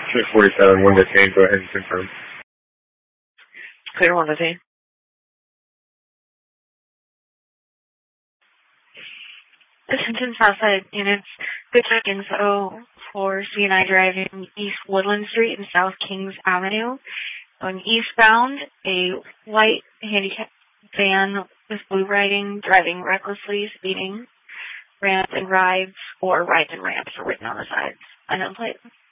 Ship 47, 115, go ahead and confirm. Clear 115. Attention Southside units, good check info for C&I driving East Woodland Street and South Kings Avenue. Going eastbound, a white handicap van with blue writing, driving recklessly, speeding. Ramps and rides or rides and ramps are written on the sides. Unknown plate.